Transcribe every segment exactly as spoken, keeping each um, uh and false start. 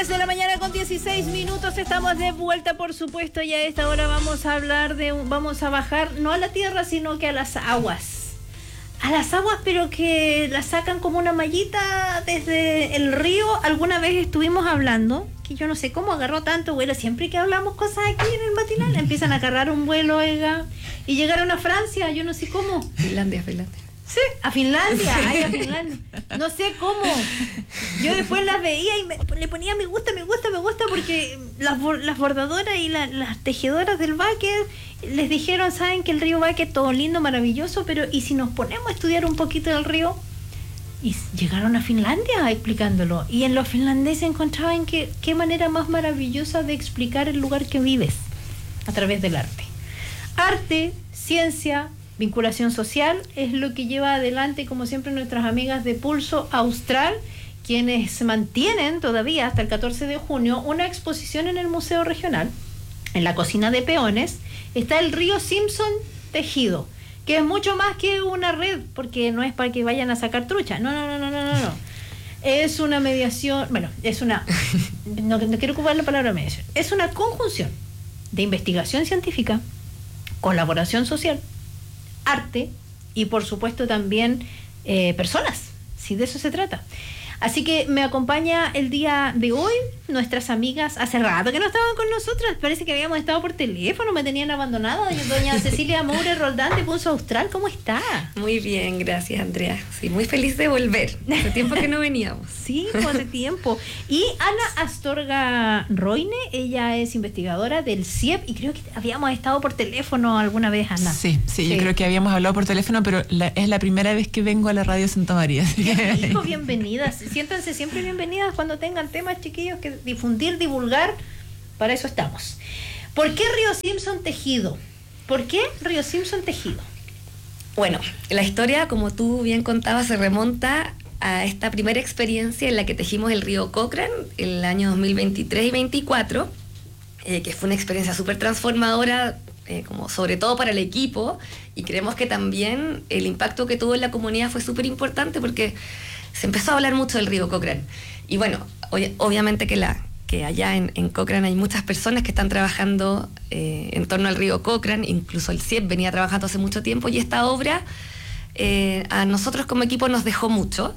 diez de la mañana con dieciséis minutos, estamos de vuelta, por supuesto, y a esta hora vamos a hablar de, vamos a bajar no a la tierra, sino que a las aguas. A las aguas, pero que las sacan como una mallita desde el río. Alguna vez estuvimos hablando, que yo no sé cómo agarró tanto vuelo, siempre que hablamos cosas aquí en el matinal, empiezan a agarrar un vuelo, oiga, y llegaron a Francia, yo no sé cómo. Finlandia, Finlandia. Sí, a Finlandia, ay, a Finlandia. No sé cómo. Yo después las veía y me, le ponía me gusta, me gusta, me gusta, porque las, las bordadoras y la, las tejedoras del Báquer les dijeron, saben que el río Báquer todo lindo, maravilloso, pero ¿y si nos ponemos a estudiar un poquito del río? Y llegaron a Finlandia explicándolo. Y en los finlandeses encontraban que qué manera más maravillosa de explicar el lugar que vives a través del arte. Arte, ciencia, vinculación social es lo que lleva adelante, como siempre, nuestras amigas de Pulso Austral, quienes mantienen todavía hasta el catorce de junio una exposición en el Museo Regional. En la cocina de peones está el río Simpson tejido, que es mucho más que una red, porque no es para que vayan a sacar trucha, no, no, no, no, no, no. Es una mediación, bueno, es una, no, no quiero ocupar la palabra mediación, es una conjunción de investigación científica, colaboración social, arte y por supuesto también eh, personas, si de eso se trata. Así que me acompaña el día de hoy nuestras amigas, hace rato que no estaban con nosotras, parece que habíamos estado por teléfono, me tenían abandonado. Doña Cecilia Moure Roldán de Pulso Austral, ¿cómo está? Muy bien, gracias, Andrea. Sí, muy feliz de volver, hace tiempo que no veníamos. Sí, hace tiempo. Y Ana Astorga Roine, ella es investigadora del C I E P y creo que habíamos estado por teléfono alguna vez, Ana. Sí, sí, sí. Yo creo que habíamos hablado por teléfono, pero la, es la primera vez que vengo a la Radio Santa María. Hijo, bienvenidas. Siéntanse siempre bienvenidas cuando tengan temas, chiquillos, que difundir, divulgar. Para eso estamos. ¿Por qué Río Simpson tejido? ¿Por qué Río Simpson tejido? Bueno, la historia, como tú bien contabas, se remonta a esta primera experiencia en la que tejimos el río Cochrane el año dos mil veintitrés y veinticuatro, eh, que fue una experiencia súper transformadora, eh, como sobre todo para el equipo, y creemos que también el impacto que tuvo en la comunidad fue súper importante porque se empezó a hablar mucho del río Cochrane. Y bueno, ob- obviamente que, la, que allá en, en Cochrane hay muchas personas que están trabajando eh, en torno al río Cochrane, incluso el C I E P venía trabajando hace mucho tiempo, y esta obra eh, a nosotros como equipo nos dejó mucho.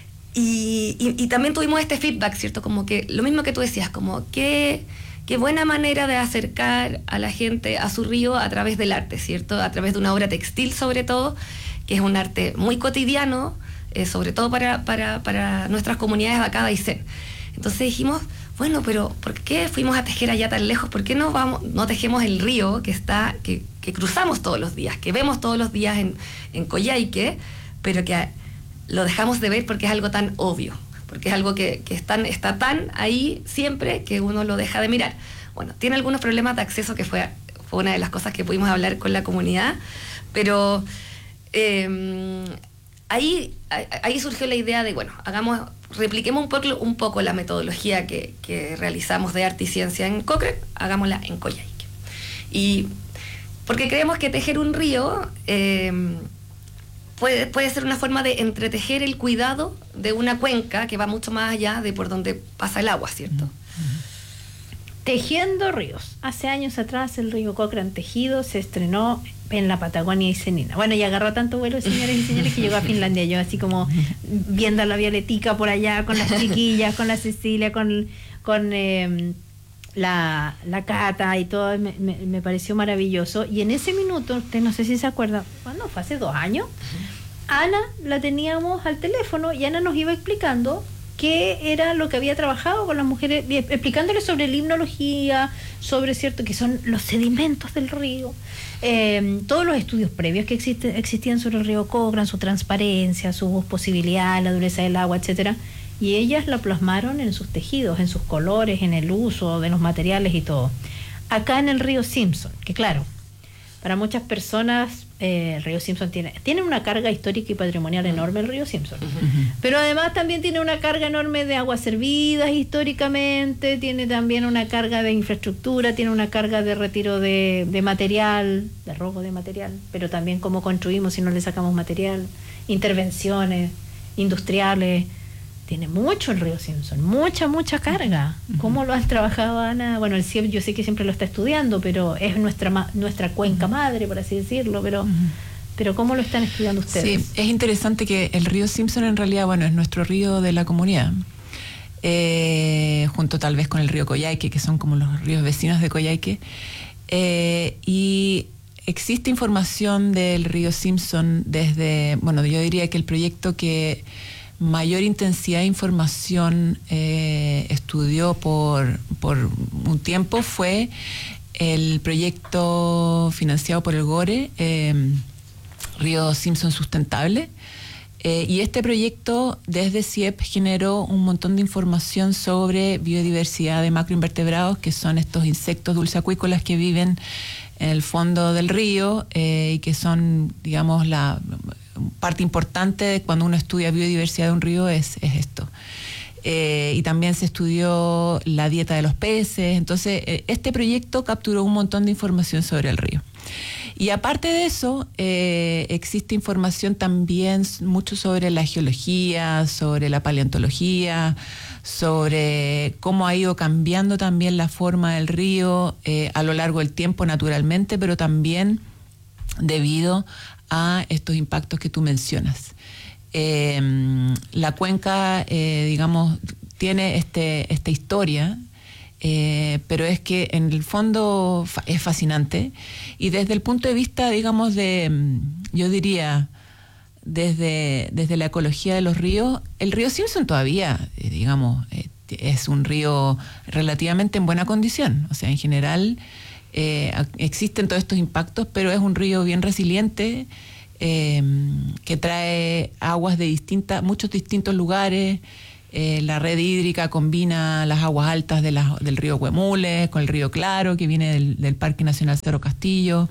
Y, y, y también tuvimos este feedback, ¿cierto? Como que lo mismo que tú decías, como que qué buena manera de acercar a la gente a su río a través del arte, ¿cierto? A través de una obra textil, sobre todo, que es un arte muy cotidiano, Eh, sobre todo para, para, para nuestras comunidades de acá de Aysén. Entonces dijimos, bueno, pero ¿por qué fuimos a tejer allá tan lejos? ¿Por qué no vamos, no tejemos el río que está, que, que cruzamos todos los días, que vemos todos los días en, en Coyhaique, pero que lo dejamos de ver porque es algo tan obvio, porque es algo que, que está, está tan ahí siempre que uno lo deja de mirar? Bueno, tiene algunos problemas de acceso, que fue, fue una de las cosas que pudimos hablar con la comunidad, pero eh, Ahí, ahí surgió la idea de, bueno, hagamos, repliquemos un poco, un poco la metodología que, que realizamos de arte y ciencia en Cochrane, hagámosla en Coyhaique. Y porque creemos que tejer un río eh, puede, puede ser una forma de entretejer el cuidado de una cuenca que va mucho más allá de por donde pasa el agua, ¿cierto? Uh-huh. Tejiendo ríos. Hace años atrás el río Cochrane tejido se estrenó en la Patagonia Aysenina. Bueno, y agarró tanto vuelo, señores y señores, que llegó a Finlandia. Yo así como viendo a la Violetica por allá, con las chiquillas, con la Cecilia, con, con eh, la, la Cata y todo, me, me, me pareció maravilloso. Y en ese minuto, usted no sé si se acuerda, ¿cuándo fue? ¿Hace dos años? Ana la teníamos al teléfono y Ana nos iba explicando qué era lo que había trabajado con las mujeres, explicándoles sobre limnología, sobre, cierto, que son los sedimentos del río, eh, todos los estudios previos que existe, existían sobre el río Cochrane, su transparencia, sus posibilidades, la dureza del agua, etcétera, y ellas la plasmaron en sus tejidos, en sus colores, en el uso de los materiales y todo. Acá en el río Simpson, que claro, para muchas personas eh, el río Simpson tiene, tiene una carga histórica y patrimonial enorme, el río Simpson. Uh-huh. Pero además también tiene una carga enorme de aguas servidas históricamente, tiene también una carga de infraestructura, tiene una carga de retiro de, de material, de robo de material, pero también cómo construimos si no le sacamos material, intervenciones industriales, tiene mucho el río Simpson, mucha, mucha carga. Uh-huh. ¿Cómo lo has trabajado, Ana? Bueno, el C I E P yo sé que siempre lo está estudiando, pero es nuestra ma- nuestra cuenca madre, por así decirlo, pero, uh-huh. pero ¿cómo lo están estudiando ustedes? Sí, es interesante que el río Simpson en realidad, bueno, es nuestro río de la comunidad, eh, junto tal vez con el río Coyhaique, que son como los ríos vecinos de Coyhaique, eh, y existe información del río Simpson desde, bueno, yo diría que el proyecto que mayor intensidad de información eh, estudió por, por un tiempo fue el proyecto financiado por el GORE, eh, Río Simpson Sustentable, eh, y este proyecto desde C I E P generó un montón de información sobre biodiversidad de macroinvertebrados, que son estos insectos dulceacuícolas que viven en el fondo del río eh, y que son, digamos, la parte importante de cuando uno estudia biodiversidad de un río es, es esto. Eh, y también se estudió la dieta de los peces. Entonces, eh, este proyecto capturó un montón de información sobre el río. Y aparte de eso, eh, existe información también mucho sobre la geología, sobre la paleontología, sobre cómo ha ido cambiando también la forma del río eh, a lo largo del tiempo naturalmente, pero también debido a estos impactos que tú mencionas. Eh, la cuenca, eh, digamos, tiene este, esta historia, eh, pero es que en el fondo fa- es fascinante, y desde el punto de vista, digamos, de, yo diría, desde, desde la ecología de los ríos, el río Simpson todavía, eh, digamos, eh, es un río relativamente en buena condición. O sea, en general eh, existen todos estos impactos, pero es un río bien resiliente, eh, que trae aguas de distintas, muchos distintos lugares. Eh, la red hídrica combina las aguas altas de la, del río Huemule con el río Claro, que viene del, del Parque Nacional Cerro Castillo.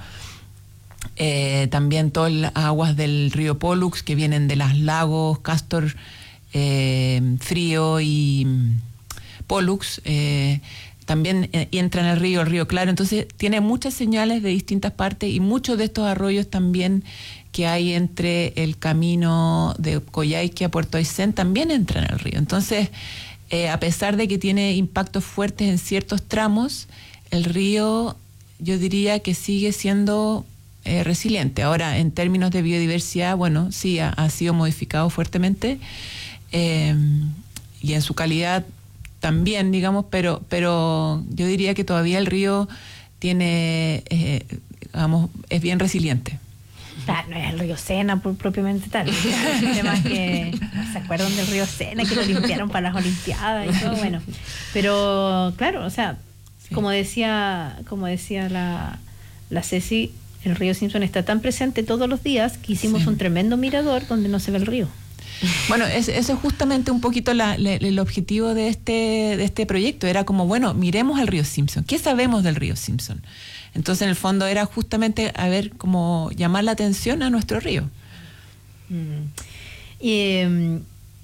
Eh, también todas las aguas del río Pollux, que vienen de los lagos Castor, eh, Frío y Pollux. Eh, también eh, entra en el río, el río Claro. Entonces tiene muchas señales de distintas partes, y muchos de estos arroyos también que hay entre el camino de Coyhaique a Puerto Aysén también entran en el río. Entonces, eh, a pesar de que tiene impactos fuertes en ciertos tramos, el río, yo diría que sigue siendo eh, resiliente. Ahora, en términos de biodiversidad, bueno, sí, ha, ha sido modificado fuertemente, eh, y en su calidad también, digamos, pero, pero yo diría que todavía el río tiene, eh, digamos, es bien resiliente. Claro, no es el río Sena por, propiamente tal. El tema es que ¿se acuerdan del río Sena que lo limpiaron para las Olimpiadas y todo? Bueno, pero claro, o sea, sí. como decía, como decía la, la Ceci, el río Simpson está tan presente todos los días que hicimos sí. un tremendo mirador donde no se ve el río. Bueno, es, eso es justamente un poquito la, la, el objetivo de este, de este proyecto. Era como, bueno, miremos al río Simpson. ¿Qué sabemos del río Simpson? Entonces, en el fondo, era justamente, a ver, como llamar la atención a nuestro río. Mm. Y,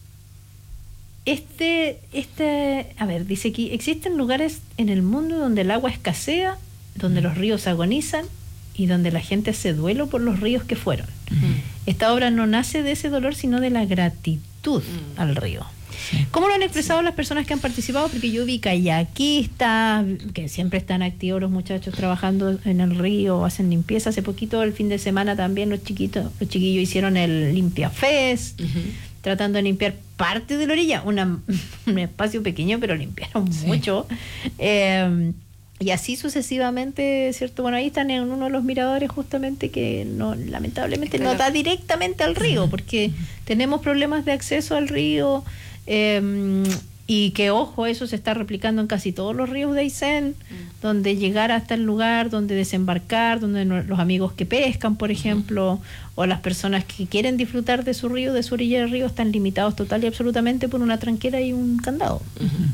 este, este, a ver, dice aquí, existen lugares en el mundo donde el agua escasea, donde mm. los ríos agonizan y donde la gente hace duelo por los ríos que fueron. Mm. Esta obra no nace de ese dolor, sino de la gratitud mm. al río. Sí. ¿Cómo lo han expresado sí. las personas que han participado? Porque yo vi kayakistas, que siempre están activos los muchachos trabajando en el río, hacen limpieza. Hace poquito, el fin de semana, también los chiquitos, los chiquillos hicieron el Limpia Fest, uh-huh. tratando de limpiar parte de la orilla, una, un espacio pequeño, pero limpiaron sí. mucho. Eh, y así sucesivamente, ¿cierto? Bueno, ahí están en uno de los miradores justamente que no, lamentablemente claro. no da directamente al río, porque uh-huh. tenemos problemas de acceso al río. Eh, y que, ojo, eso se está replicando en casi todos los ríos de Aysén, mm. donde llegar hasta el lugar, donde desembarcar, donde no, los amigos que pescan, por ejemplo, mm. o las personas que quieren disfrutar de su río, de su orilla del río, están limitados total y absolutamente por una tranquera y un candado. Mm-hmm.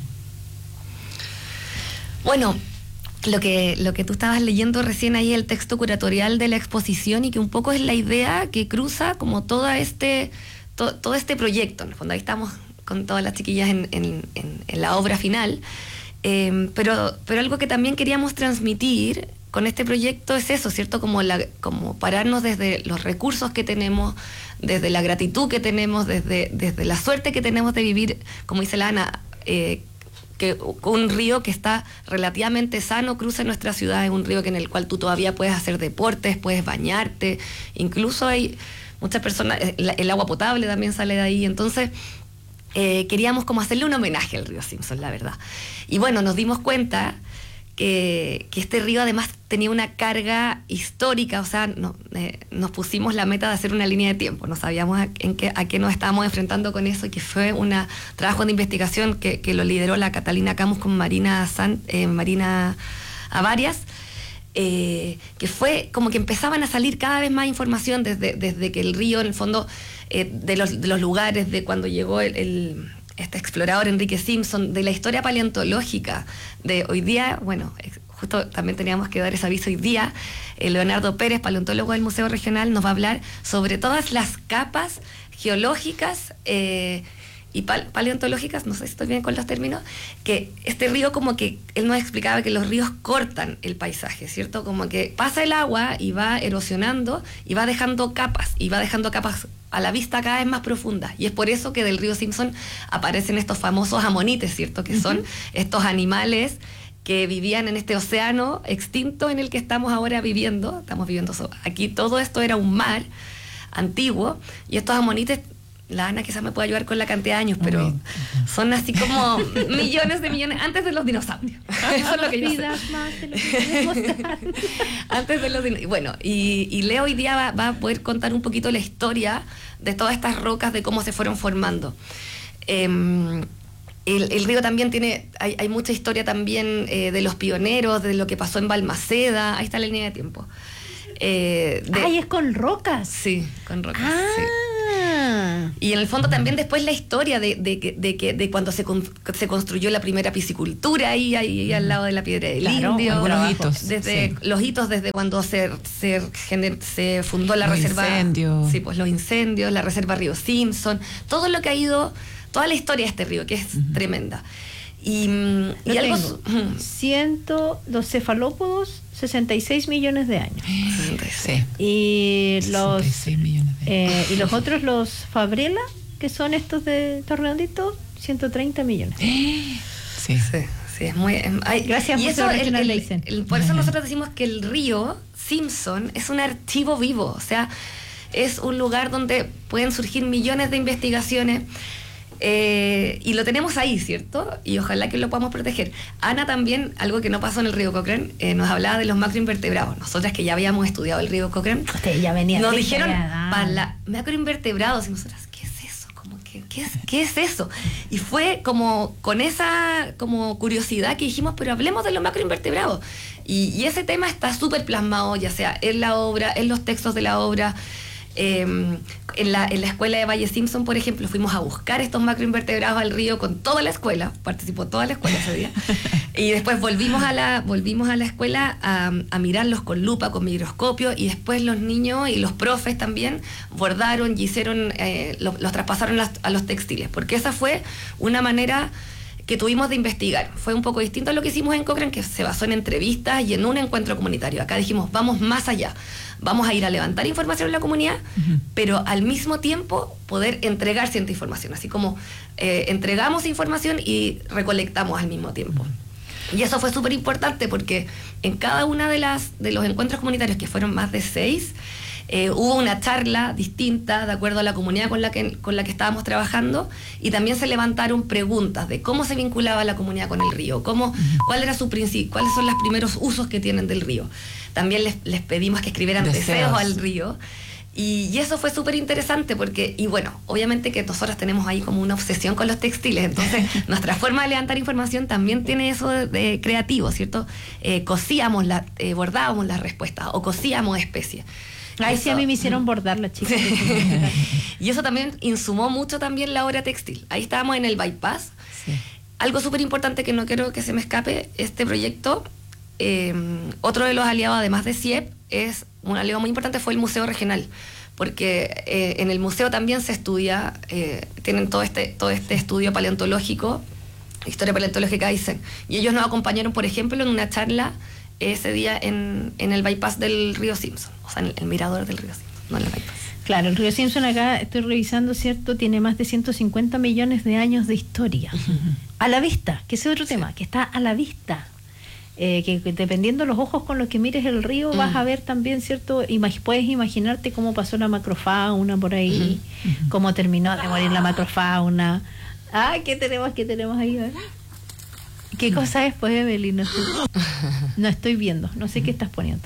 Bueno, lo que, lo que tú estabas leyendo recién ahí, el texto curatorial de la exposición, y que un poco es la idea que cruza como toda este, to, todo este proyecto. En el fondo ahí estamos con todas las chiquillas en, en, en, en la obra final, eh, pero, pero algo que también queríamos transmitir con este proyecto es eso, ¿cierto? Como, la, como pararnos desde los recursos que tenemos, desde la gratitud que tenemos, desde, desde la suerte que tenemos de vivir, como dice la Ana, eh, que un río que está relativamente sano cruza nuestra ciudad, es un río que en el cual tú todavía puedes hacer deportes, puedes bañarte, incluso hay muchas personas, el, el agua potable también sale de ahí, entonces eh, queríamos como hacerle un homenaje al río Simpson, la verdad. Y bueno, nos dimos cuenta que, que este río además tenía una carga histórica, o sea, no, eh, nos pusimos la meta de hacer una línea de tiempo, no sabíamos a, en qué, a qué nos estábamos enfrentando con eso, y que fue un trabajo de investigación que, que lo lideró la Catalina Camus con Marina, San, eh, Marina Avarias, eh, que fue como que empezaban a salir cada vez más información desde, desde que el río, en el fondo, eh, de, los, de los lugares, de cuando llegó el, el este explorador Enrique Simpson, de la historia paleontológica, de hoy día, bueno, justo también teníamos que dar ese aviso hoy día, eh, Leonardo Pérez, paleontólogo del Museo Regional, nos va a hablar sobre todas las capas geológicas eh, y pal paleontológicas, no sé si estoy bien con los términos, que este río, como que él nos explicaba que los ríos cortan el paisaje, ¿cierto? Como que pasa el agua y va erosionando y va dejando capas, y va dejando capas a la vista cada vez más profunda, y es por eso que del río Simpson aparecen estos famosos amonites, ¿cierto? Que son uh-huh. estos animales que vivían en este océano extinto en el que estamos ahora viviendo, estamos viviendo aquí, todo esto era un mar antiguo, y estos amonites, la Ana quizás me puede ayudar con la cantidad de años, pero uh-huh. son así como millones de millones, antes de los dinosaurios. Eso es lo que yo sé. Más de lo que antes de los dinosaurios. Bueno, y, y Leo hoy día va, va a poder contar un poquito la historia de todas estas rocas, de cómo se fueron formando. Eh, el, el río también tiene, hay, hay mucha historia también eh, de los pioneros, de lo que pasó en Balmaceda, ahí está la línea de tiempo. Eh, de, ¡Ay, es con rocas! Sí, con rocas, ah. sí. Y en el fondo también después la historia de, de, de, de, de, de cuando se, con, se construyó la primera piscicultura ahí, ahí, ahí al lado de la Piedra del claro, Indio. Los hitos. Desde, sí. Los hitos desde cuando se, se, gener, se fundó la los reserva. Incendios. Sí, pues los incendios, la reserva Río Simpson, todo lo que ha ido, toda la historia de este río, que es uh-huh. tremenda. Y, y algo. Tengo. Ciento, los cefalópodos, sesenta y seis millones de años. Sí. Y los, sesenta y seis millones de años. Eh, y los otros, los Fabrela, que son estos de redonditos, ciento treinta millones. Sí, sí, sí, es muy. Hay, Gracias, y Museo eso, Regional el, de Aysén. el, el, por eso nosotros decimos que el río Simpson es un archivo vivo, o sea, es un lugar donde pueden surgir millones de investigaciones. Eh, y lo tenemos ahí, ¿cierto? Y ojalá que lo podamos proteger. Ana también, algo que no pasó en el río Cochrane, eh, nos hablaba de los macroinvertebrados. Nosotras que ya habíamos estudiado el río Cochrane, usted ya venía nos dijeron para macroinvertebrados, y nosotras, ¿qué es eso? Como que, ¿qué, es, ¿Qué es eso? Y fue como con esa como curiosidad que dijimos, pero hablemos de los macroinvertebrados. Y, y ese tema está súper plasmado, ya sea en la obra, en los textos de la obra. Eh, en, la, en la escuela de Valle Simpson, por ejemplo, fuimos a buscar estos macroinvertebrados al río con toda la escuela, participó toda la escuela ese día, y después volvimos a la, volvimos a la escuela a, a mirarlos con lupa, con microscopio, y después los niños y los profes también bordaron y hicieron, eh, lo, los traspasaron a, a los textiles, porque esa fue una manera que tuvimos de investigar. Fue un poco distinto a lo que hicimos en Cochrane, que se basó en entrevistas y en un encuentro comunitario. Acá dijimos, vamos más allá. Vamos a ir a levantar información en la comunidad, uh-huh. pero al mismo tiempo poder entregar cierta información. Así como eh, entregamos información y recolectamos al mismo tiempo. Uh-huh. Y eso fue súper importante porque en cada una de las de los encuentros comunitarios, que fueron más de seis, Eh, hubo una charla distinta de acuerdo a la comunidad con la que, con la que estábamos trabajando, y también se levantaron preguntas de cómo se vinculaba la comunidad con el río, cómo, cuál era su principio, cuáles son los primeros usos que tienen del río. También les, les pedimos que escribieran deseos, deseos al río, y, y eso fue súper interesante porque, y bueno, obviamente que nosotros tenemos ahí como una obsesión con los textiles, entonces nuestra forma de levantar información también tiene eso de, de creativo, ¿cierto? Eh, cosíamos, la, eh, bordábamos las respuestas o cosíamos especies. Ay, eso, sí, a mí me hicieron bordar la chica. Y eso también insumó mucho también la obra textil. Ahí estábamos en el bypass. Sí. Algo súper importante que no quiero que se me escape, este proyecto, eh, otro de los aliados, además de C I E P, es un aliado muy importante, fue el Museo Regional. Porque eh, en el museo también se estudia, eh, tienen todo este, todo este estudio paleontológico, historia paleontológica Aysén. Y ellos nos acompañaron, por ejemplo, en una charla ese día en, en el bypass del río Simpson, o sea, en el, el mirador del río Simpson, no en el bypass. Claro, el río Simpson acá, estoy revisando, ¿cierto? Tiene más de ciento cincuenta millones de años de historia. Uh-huh. A la vista, que ese es otro sí. tema, que está a la vista. Eh, que, que dependiendo de los ojos con los que mires el río, uh-huh. vas a ver también, ¿cierto? Imag- puedes imaginarte cómo pasó la macrofauna por ahí, uh-huh. cómo terminó de morir la macrofauna. Ah, ¿qué tenemos? ¿Qué tenemos ahí? ¿Eh? ¿Qué cosa es, pues, Evelyn? No estoy, no estoy viendo, no sé qué estás poniendo.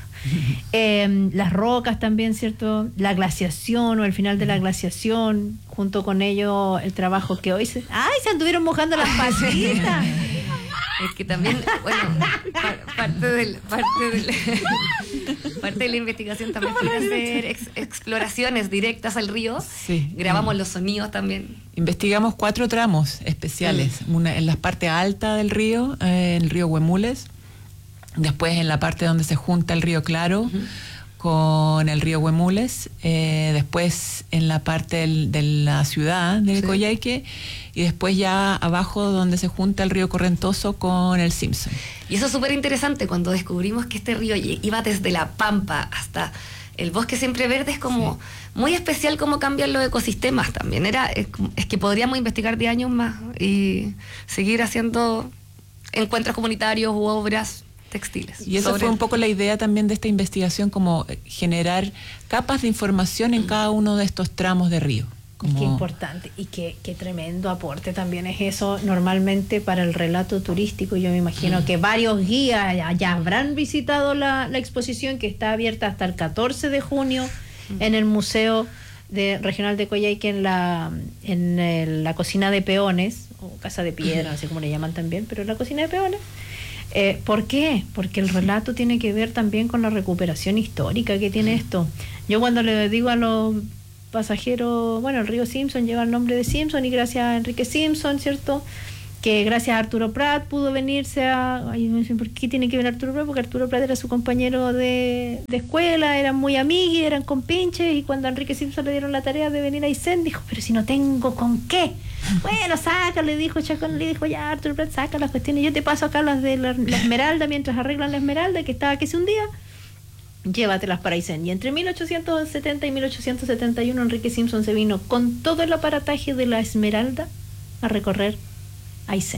Eh, las rocas también, ¿cierto? La glaciación o el final de la glaciación, junto con ello el trabajo que hoy se... ¡Ay, se anduvieron mojando las patitas! Es que también, bueno, par, parte, del, parte, del, parte de la investigación también fue hacer ex, exploraciones directas al río. Sí. Grabamos mm. los sonidos también. Investigamos cuatro tramos especiales. Mm. Una en la parte alta del río, eh, el río Huemules. Después en la parte donde se junta el río Claro uh-huh. con el río Huemules. Eh, después en la parte del, de la ciudad de sí. Coyhaique. Y después ya abajo donde se junta el río Correntoso con el Simpson. Y eso es súper interesante cuando descubrimos que este río iba desde la Pampa hasta el bosque siempre verde. Es como sí. muy especial cómo cambian los ecosistemas también. Era, es, es que podríamos investigar diez años más y seguir haciendo encuentros comunitarios u obras textiles. Y eso fue un poco la idea también de esta investigación, como generar capas de información en cada uno de estos tramos de río. Como... Qué importante y qué, qué tremendo aporte también es eso normalmente para el relato turístico. Yo me imagino mm. que varios guías ya, ya habrán visitado la, la exposición que está abierta hasta el catorce de junio mm. en el Museo de, Regional de Coyhaique en la, en el, la cocina de peones, o casa de piedra, mm. no sé cómo le llaman también, pero la cocina de peones. Eh, ¿Por qué? Porque el relato tiene que ver también con la recuperación histórica que tiene esto. Yo cuando le digo a los pasajeros, bueno, el río Simpson lleva el nombre de Simpson y gracias a Enrique Simpson, ¿cierto? Que gracias a Arturo Prat pudo venirse a... Ay, me dicen, ¿por qué tiene que venir Arturo Prat? Porque Arturo Prat era su compañero de, de escuela, eran muy amigos, eran compinches, y cuando a Enrique Simpson le dieron la tarea de venir a Aysén, dijo, pero si no tengo con qué. Bueno, saca, le dijo Chacón, le dijo, ya Arturo Prat, saca las cuestiones, yo te paso acá las de la, la Esmeralda mientras arreglan la Esmeralda, que estaba aquí hace un día, llévatelas para Aysén. Y entre mil ochocientos setenta y mil ochocientos setenta y uno Enrique Simpson se vino con todo el aparataje de la Esmeralda a recorrer Aysén.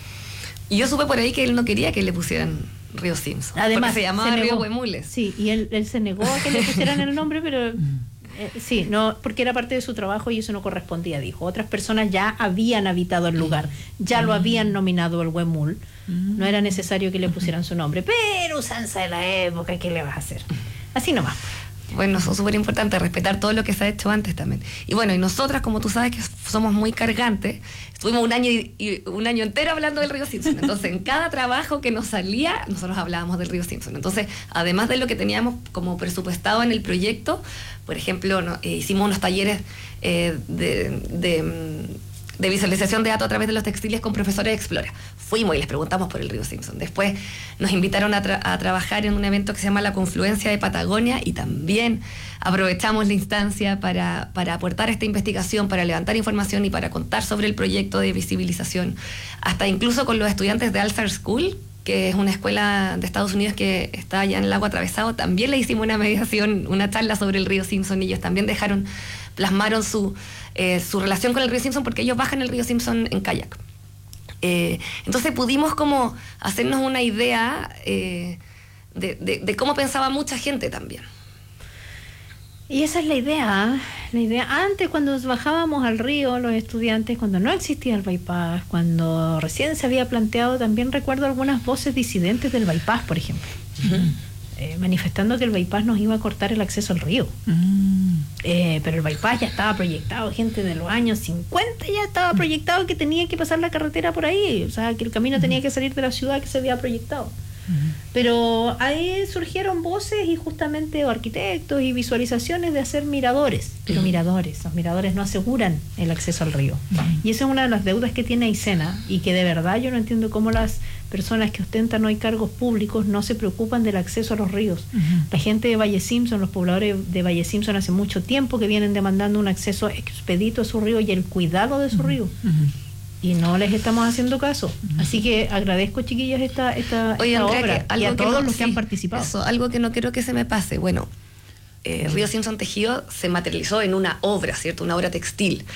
Y yo supe por ahí que él no quería que le pusieran Río Simpson. Además, se llamaba se Río Huemules. Sí, y él, él se negó a que le pusieran el nombre, pero eh, sí, no, porque era parte de su trabajo y eso no correspondía, dijo. Otras personas ya habían habitado el lugar, ya lo habían nominado el Huemul. No era necesario que le pusieran su nombre, pero usanza de la época, ¿qué le vas a hacer? Así nomás. Bueno, eso es súper importante, respetar todo lo que se ha hecho antes también. Y bueno, y nosotras, como tú sabes que somos muy cargantes, estuvimos un año y, y un año entero hablando del río Simpson. Entonces, en cada trabajo que nos salía, nosotros hablábamos del río Simpson. Entonces, además de lo que teníamos como presupuestado en el proyecto, por ejemplo, no, eh, hicimos unos talleres eh, de... de de visualización de datos a través de los textiles con profesores de Explora. Fuimos y les preguntamos por el río Simpson. Después nos invitaron a, tra- a trabajar en un evento que se llama La Confluencia de Patagonia y también aprovechamos la instancia para, para aportar esta investigación, para levantar información y para contar sobre el proyecto de visibilización. Hasta incluso con los estudiantes de Alstar School, que es una escuela de Estados Unidos que está allá en el lago atravesado, también le hicimos una mediación, una charla sobre el río Simpson y ellos también dejaron, plasmaron su... Eh, su relación con el río Simpson porque ellos bajan el río Simpson en kayak. Eh, entonces pudimos como hacernos una idea eh, de, de, de cómo pensaba mucha gente también. Y esa es la idea, la idea. Antes, cuando bajábamos al río, los estudiantes, cuando no existía el bypass, cuando recién se había planteado, también recuerdo algunas voces disidentes del bypass, por ejemplo. Uh-huh. Eh, manifestando que el bypass nos iba a cortar el acceso al río. Mm. Eh, pero el bypass ya estaba proyectado, gente de los años cincuenta ya estaba proyectado que tenía que pasar la carretera por ahí, o sea, que el camino mm. tenía que salir de la ciudad que se había proyectado. Mm. Pero ahí surgieron voces y justamente o arquitectos y visualizaciones de hacer miradores, pero mm. miradores, los miradores no aseguran el acceso al río. Mm. Y esa es una de las deudas que tiene Aysén, y que de verdad yo no entiendo cómo las personas que ostentan hoy cargos públicos no se preocupan del acceso a los ríos. Uh-huh. La gente de Valle Simpson, los pobladores de Valle Simpson hace mucho tiempo que vienen demandando un acceso expedito a su río y el cuidado de su uh-huh. río. Uh-huh. y no les estamos haciendo caso. Uh-huh. Así que agradezco, chiquillas, esta, esta, Oye, esta Andrea, obra que algo y a que todos no, los sí, que han participado. Eso, algo que no quiero que se me pase. Bueno, eh, Río Simpson Tejido se materializó en una obra, ¿cierto? Una obra textil.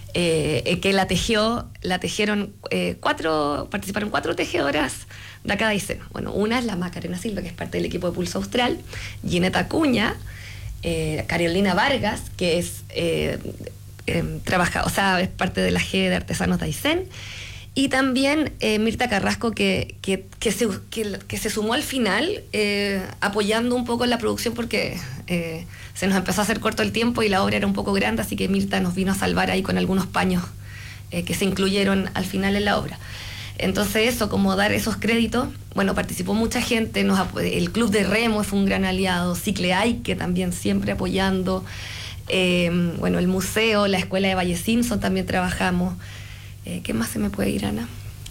Eh, que la tejió, la tejieron eh, cuatro, participaron cuatro tejedoras de acá de Aysén. Bueno, una es la Macarena Silva, que es parte del equipo de Pulso Austral, Gineta Acuña, eh, Carolina Vargas, que es eh, eh, trabaja, o sea, es parte de la G de Artesanos de Aysén, y también eh, Mirta Carrasco, que, que, que, se, que, que se sumó al final, eh, apoyando un poco en la producción, porque eh, se nos empezó a hacer corto el tiempo y la obra era un poco grande, así que Mirta nos vino a salvar ahí con algunos paños eh, que se incluyeron al final en la obra. Entonces eso, como dar esos créditos, bueno, participó mucha gente, nos, el Club de Remo fue un gran aliado, Cicleay, que también siempre apoyando, eh, bueno, el museo, la escuela de Valle Simpson también trabajamos. Eh, ¿Qué más se me puede ir, Ana?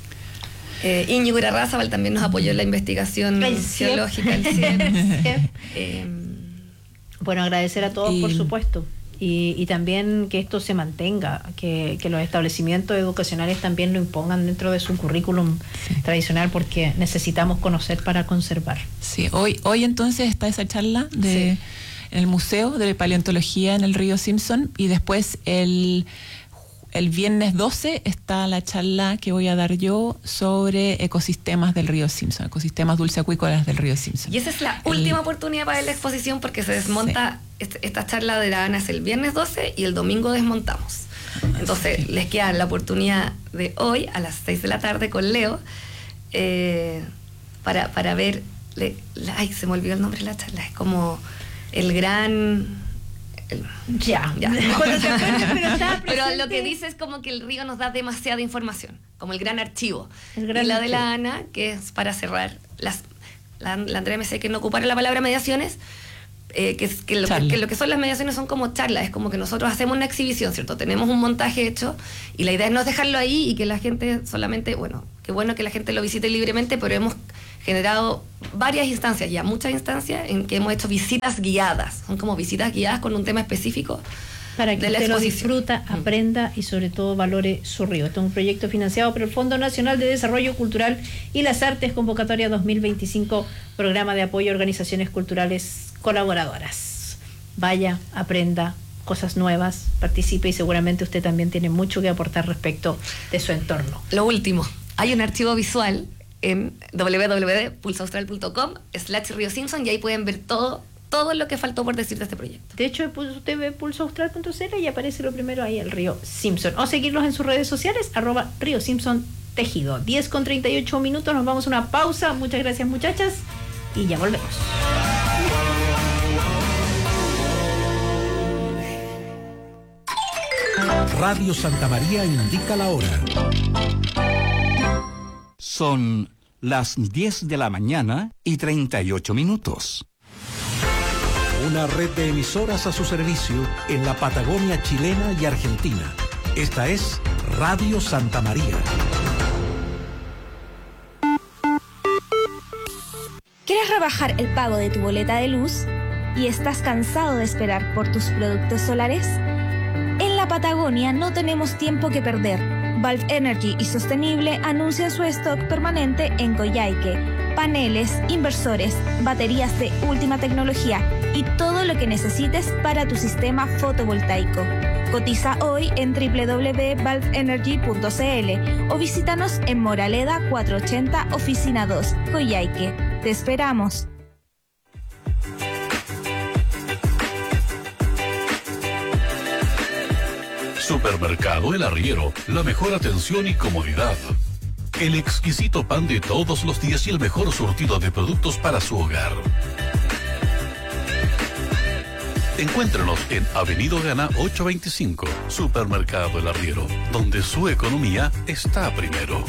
Eh, Íñigo Irarrázaval también nos apoyó en la investigación el geológica, el C I E P. eh, bueno, agradecer a todos, y... por supuesto. Y, y también que esto se mantenga, que, que los establecimientos educacionales también lo impongan dentro de su currículum sí. tradicional, porque necesitamos conocer para conservar. Sí, hoy, hoy entonces está esa charla de, sí. en el Museo de Paleontología en el Río Simpson, y después el... El viernes doce está la charla que voy a dar yo sobre ecosistemas del río Simpson, ecosistemas dulceacuícolas del río Simpson. Y esa es la el, última oportunidad para la exposición, porque se desmonta, sí. esta charla de la Ana es el viernes doce y el domingo desmontamos. Entonces sí. les queda la oportunidad de hoy a las seis de la tarde con Leo eh, para, para ver, le, la, ay, se me olvidó el nombre de la charla, es como el gran... El, ya, ya. Cuando te acuerdas, pero, estaba pero lo que dice es como que el río nos da demasiada información, como el gran archivo. El gran y la archivo. de la Ana, que es para cerrar, las, la, la Andrea me sé que no ocupara la palabra mediaciones, eh, que, que, lo, que, que lo que son las mediaciones son como charlas, es como que nosotros hacemos una exhibición, ¿cierto? Tenemos un montaje hecho y la idea es no dejarlo ahí y que la gente solamente, bueno, qué bueno que la gente lo visite libremente, pero hemos generado varias instancias, ya muchas instancias en que hemos hecho visitas guiadas, son como visitas guiadas con un tema específico para que de la usted lo exposición. disfruta, Mm. aprenda y sobre todo valore su río. Este es un proyecto financiado por el Fondo Nacional de Desarrollo Cultural y las Artes, convocatoria dos mil veinticinco, programa de apoyo a organizaciones culturales colaboradoras. Vaya, aprenda cosas nuevas, participe y seguramente usted también tiene mucho que aportar respecto de su entorno. Lo último, hay un archivo visual en doble u doble u doble u punto pulso austral punto com slash Río Simpson y ahí pueden ver todo, todo lo que faltó por decir de este proyecto. De hecho, usted ve pulso austral punto c l y aparece lo primero ahí, el Río Simpson. O seguirlos en sus redes sociales, arroba Río Simpson Tejido. diez con treinta y ocho minutos, nos vamos a una pausa. Muchas gracias, muchachas, y ya volvemos. Radio Santa María indica la hora. Son las diez de la mañana y treinta y ocho minutos. Una red de emisoras a su servicio en la Patagonia chilena y argentina. Esta es Radio Santa María. ¿Quieres rebajar el pago de tu boleta de luz y estás cansado de esperar por tus productos solares? En la Patagonia no tenemos tiempo que perder. Valve Energy y Sostenible anuncia su stock permanente en Coyhaique, paneles, inversores, baterías de última tecnología y todo lo que necesites para tu sistema fotovoltaico. Cotiza hoy en doble u doble u doble u punto valve energy punto c l o visítanos en Moraleda cuatrocientos ochenta, Oficina dos, Coyhaique. Te esperamos. Supermercado El Arriero, la mejor atención y comodidad. El exquisito pan de todos los días y el mejor surtido de productos para su hogar. Encuéntrenos en Avenida Gana ochocientos veinticinco, Supermercado El Arriero, donde su economía está primero.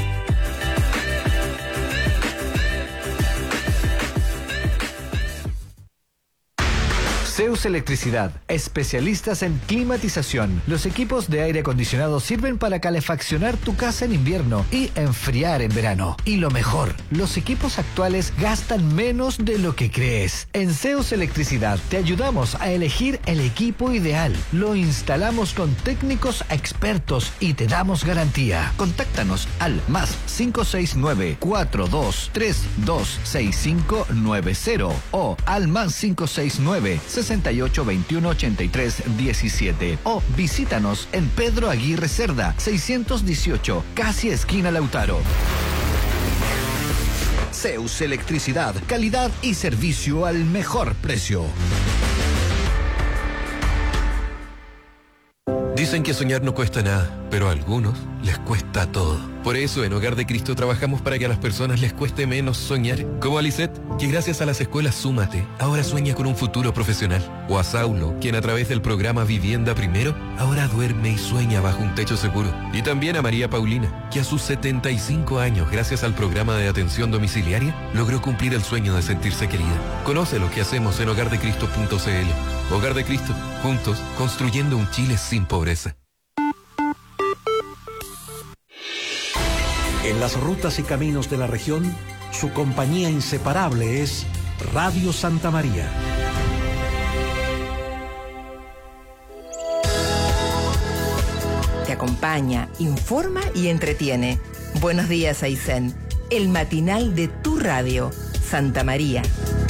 Zeus Electricidad, especialistas en climatización. Los equipos de aire acondicionado sirven para calefaccionar tu casa en invierno y enfriar en verano. Y lo mejor, los equipos actuales gastan menos de lo que crees. En Zeus Electricidad te ayudamos a elegir el equipo ideal. Lo instalamos con técnicos expertos y te damos garantía. Contáctanos al más cinco seis nueve, cuatro dos tres dos seis cinco nueve cero o al más cinco seis nueve, sesenta y ocho, veintiuno, ochenta y tres, diecisiete o visítanos en Pedro Aguirre Cerda seiscientos dieciocho, casi esquina Lautaro. Zeus Electricidad, calidad y servicio al mejor precio. Dicen que soñar no cuesta nada, pero a algunos les cuesta todo. Por eso en Hogar de Cristo trabajamos para que a las personas les cueste menos soñar. Como a Lisette, que gracias a las escuelas Súmate, ahora sueña con un futuro profesional. O a Saulo, quien a través del programa Vivienda Primero, ahora duerme y sueña bajo un techo seguro. Y también a María Paulina, que a sus setenta y cinco años, gracias al programa de atención domiciliaria, logró cumplir el sueño de sentirse querida. Conoce lo que hacemos en hogar de cristo punto c l. Hogar de Cristo, juntos, construyendo un Chile sin pobreza. En las rutas y caminos de la región, su compañía inseparable es Radio Santa María. Te acompaña, informa y entretiene. Buenos días, Aysén. El matinal de tu radio, Santa María.